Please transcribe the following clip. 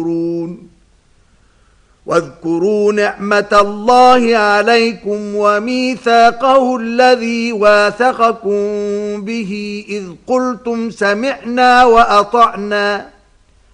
واذكروا نعمة الله عليكم وميثاقه الذي واثقكم به إذ قلتم سمعنا وأطعنا